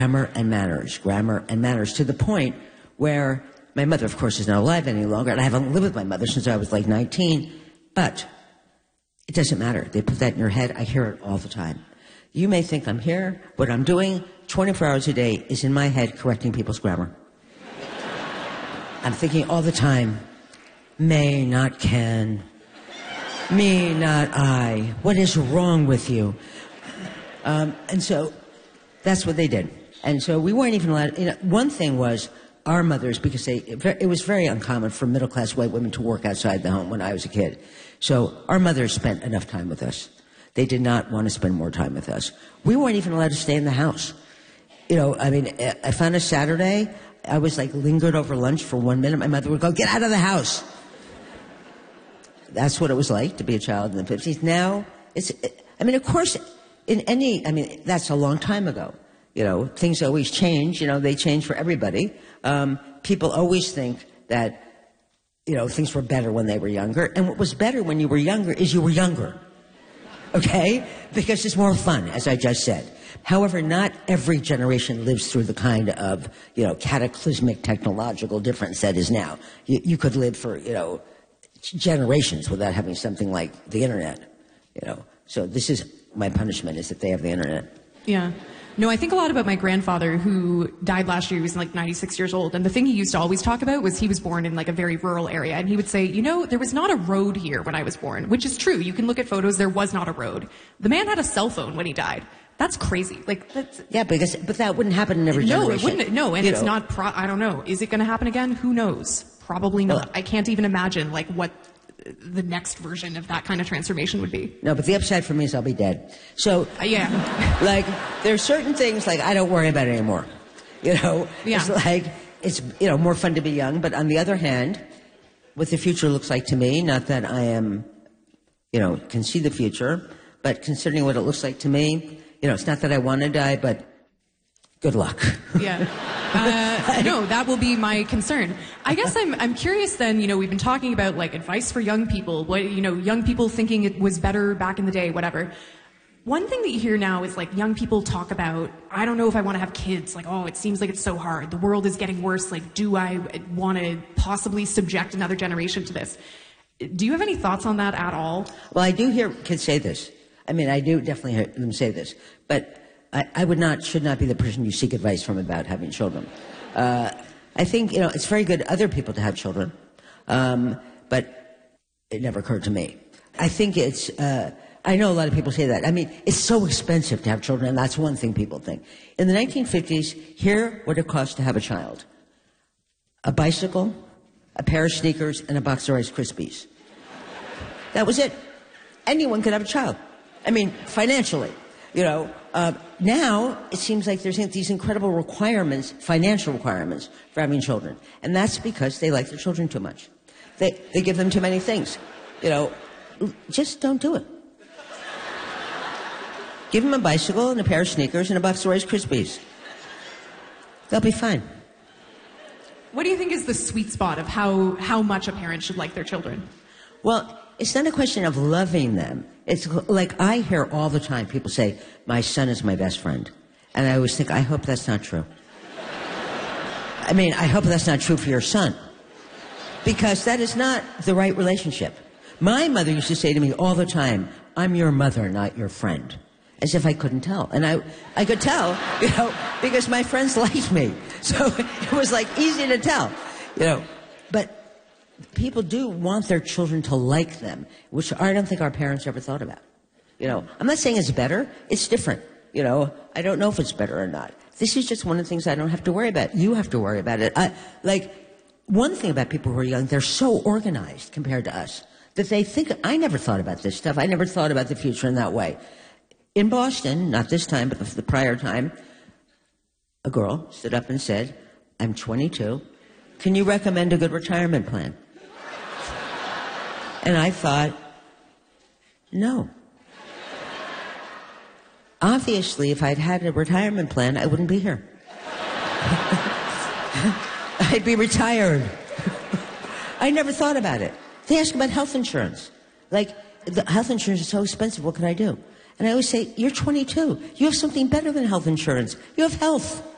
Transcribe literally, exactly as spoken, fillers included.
grammar and manners, grammar and manners, to the point where my mother, of course, is not alive any longer, and I haven't lived with my mother since I was like nineteen, but it doesn't matter. They put that in your head. I hear it all the time. You may think I'm here. What I'm doing twenty-four hours a day is in my head correcting people's grammar. I'm thinking all the time, may, not can. Me, not I. What is wrong with you? Um, and so that's what they did. And so we weren't even allowed, you know, one thing was our mothers, because they, it was very uncommon for middle-class white women to work outside the home when I was a kid. So our mothers spent enough time with us. They did not want to spend more time with us. We weren't even allowed to stay in the house. You know, I mean, I found a Saturday, I was like lingered over lunch for one minute. My mother would go, get out of the house. That's what it was like to be a child in the fifties. Now, it's, I mean, of course, in any, I mean, that's a long time ago. You know, things always change. You know, they change for everybody. Um, people always think that, you know, things were better when they were younger. And what was better when you were younger is you were younger. Okay? Because it's more fun, as I just said. However, not every generation lives through the kind of, you know, cataclysmic technological difference that is now. You, you could live for, you know, generations without having something like the internet, you know. So this is my punishment, is that they have the internet. Yeah. No, I think a lot about my grandfather, who died last year. He was like ninety-six years old. And the thing he used to always talk about was he was born in like a very rural area. And he would say, you know, there was not a road here when I was born, which is true. You can look at photos. There was not a road. The man had a cell phone when he died. That's crazy. Like, that's, yeah, because, but that wouldn't happen in every generation. No, it wouldn't. No, and you it's know. not, pro- I don't know. Is it going to happen again? Who knows? Probably not. Well, I can't even imagine like what the next version of that kind of transformation would be. No, but the upside for me is I'll be dead. So, uh, yeah. like, there's certain things, like, I don't worry about it anymore. You know? Yeah. It's like, it's, you know, more fun to be young. But on the other hand, what the future looks like to me, not that I am, you know, can see the future, but considering what it looks like to me, you know, it's not that I want to die, but good luck. Yeah. Uh, no, that will be my concern. I guess I'm I'm curious then, you know, we've been talking about like advice for young people, what, you know, young people thinking it was better back in the day, whatever. One thing that you hear now is like young people talk about, I don't know if I want to have kids. Like, oh, it seems like it's so hard. The world is getting worse. Like, do I want to possibly subject another generation to this? Do you have any thoughts on that at all? Well, I do hear kids say this. I mean, I do definitely hear them say this. But I, I would not, should not be the person you seek advice from about having children. Uh, I think, you know, it's very good other people to have children, um, but it never occurred to me. I think it's, uh, I know a lot of people say that. I mean, it's so expensive to have children, and that's one thing people think. In the nineteen fifties, here what it cost to have a child. A bicycle, a pair of sneakers, and a box of Rice Krispies. That was it. Anyone could have a child. I mean, financially. You know, uh, now it seems like there's these incredible requirements, financial requirements, for having children. And that's because they like their children too much. They, they give them too many things. You know, just don't do it. Give them a bicycle and a pair of sneakers and a box of Rice Krispies. They'll be fine. What do you think is the sweet spot of how, how much a parent should like their children? Well, it's not a question of loving them. It's like I hear all the time people say, my son is my best friend. And I always think, I hope that's not true. I mean, I hope that's not true for your son. Because that is not the right relationship. My mother used to say to me all the time, I'm your mother, not your friend. As if I couldn't tell. And I, I could tell, you know, because my friends liked me. So it was like easy to tell, you know. But people do want their children to like them, which I don't think our parents ever thought about. You know, I'm not saying it's better. It's different. You know, I don't know if it's better or not. This is just one of the things I don't have to worry about. You have to worry about it. I, like, one thing about people who are young, they're so organized compared to us that they think, I never thought about this stuff. I never thought about the future in that way. In Boston, not this time, but the, the prior time, a girl stood up and said, I'm twenty-two. Can you recommend a good retirement plan? And I thought, no. Obviously, if I'd had a retirement plan, I wouldn't be here. I'd be retired. I never thought about it. They ask about health insurance. Like, the health insurance is so expensive, what can I do? And I always say, you're twenty-two. You have something better than health insurance. You have health.